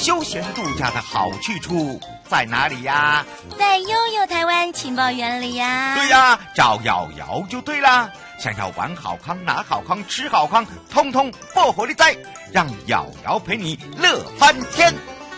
休闲度假的好去处在哪里呀？ 在悠悠台湾情报园里呀。 对呀，找瑶瑶就对啦。想要玩好康、拿好康、吃好康，通通不火力在，让瑶瑶陪你乐翻天。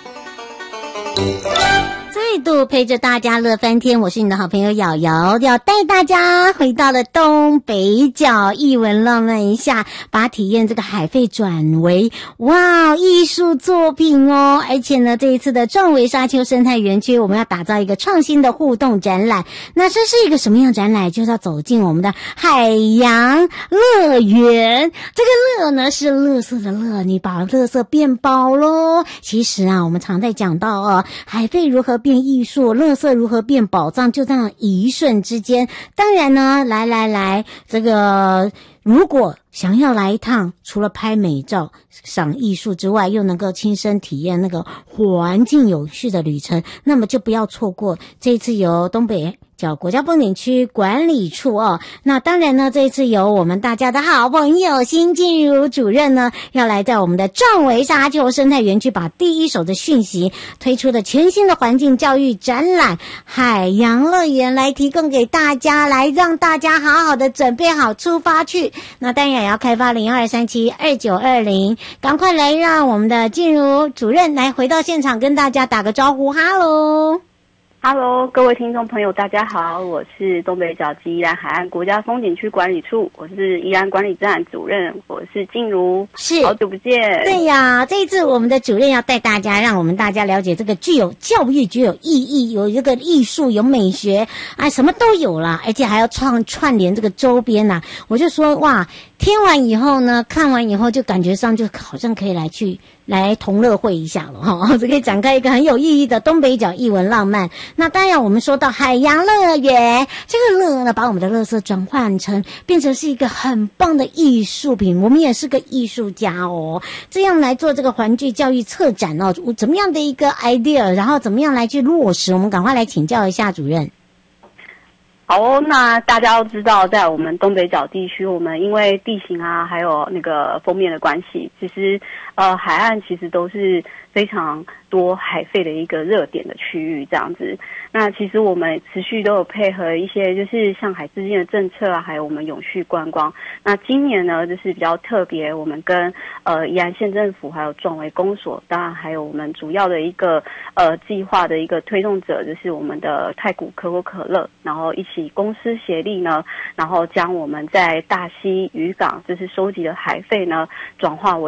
再度陪着大家乐翻天，我是你的好朋友瑶瑶，要带大家回到了东北角，艺文浪漫一下，把体验这个海废转为哇艺术作品哦。而且呢，这一次的壮围沙丘生态园区，我们要打造一个创新的互动展览。那这是一个什么样的展览？就是要走进我们的海洋乐园。这个乐呢是垃圾的乐，你把垃圾变宝咯。其实啊，我们常在讲到海废如何变艺术，垃圾如何变宝藏，就这样一瞬之间。当然呢，来，这个如果想要来一趟，除了拍美照、赏艺术之外，又能够亲身体验那个环境有序的旅程，那么就不要错过这一次由东北角国家风景区管理处哦。那当然呢，这一次由我们大家的好朋友辛静茹主任呢，要来在我们的壮围沙丘生态园区，把第一手的讯息推出的全新的环境教育展览海洋乐园来提供给大家，来让大家好好的准备好出发去。那当然也要开发02372920，赶快来让我们的静茹主任来回到现场跟大家打个招呼。哈喽 Hello， 各位听众朋友，大家好，我是东北角及宜兰海岸国家风景区管理处，我是宜兰管理站主任，我是静茹， 是好久不见。 对呀，这一次我们的主任要带大家，让我们大家了解这个具有教育、具有意义、有这个艺术、有美学啊，什么都有啦，而且还要串联这个周边呐。我就说哇，听完以后呢，看完以后就感觉上就好像可以来同乐会一下了哈，这可以展开一个很有意义的东北角艺文浪漫。那当然，我们说到海洋乐园，这个乐呢，把我们的垃圾转换成变成是一个很棒的艺术品。我们也是个艺术家哦，这样来做这个环境教育策展哦，怎么样的一个 idea， 然后怎么样来去落实？我们赶快来请教一下主任。 好哦，那大家都知道，在我们东北角地区，我们因为地形啊，还有那个封面的关系，其实海岸其实都是非常多海废的一个热点的区域这样子。那其实我们持续都有配合一些就是像海资金的政策啊，还有我们永续观光。那今年呢，就是比较特别，我们跟宜兰县政府还有壮围公所，当然还有我们主要的一个计划的一个推动者，就是我们的太古可口可乐，然后一起公司协力呢，然后将我们在大溪渔港就是收集的海废呢，转化为